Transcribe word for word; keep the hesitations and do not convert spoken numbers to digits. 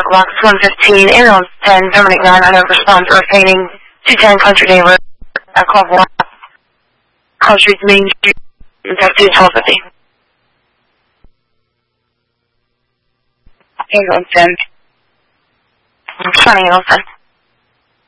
Lux one fifteen, Aerial ten, Terminate nine, I have response, Earth painting, two ten, Country Neighbor, at Club one, College Street, Main Street, Taxi twelve fifty. Aerial ten. twenty, Aerial ten.